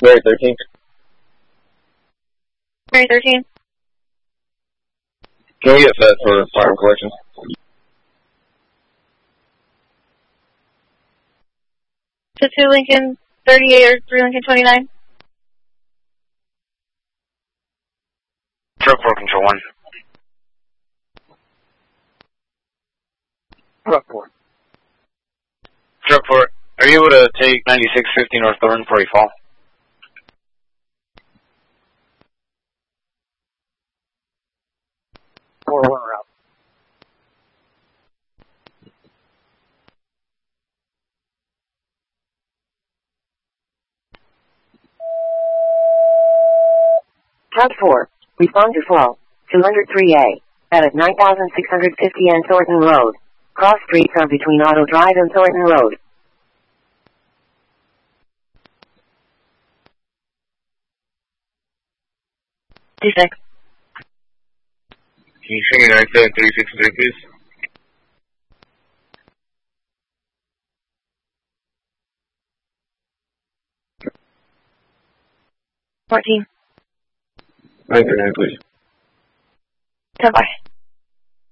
Mary 13. Mary 13. Can we get set for fire collection? To 2 Lincoln 38 or 3 Lincoln 29. Truck 4, Control 1. Truck 4. Truck 4, are you able to take 9650 North Thornton before you fall? Four one route. Truck 4, respond to fall, 203A, at 9650 and Thornton Road. Cross streets are between Auto Drive and Thornton Road. D6. Can you sing 97363, please? 14. 939, please. 10 by.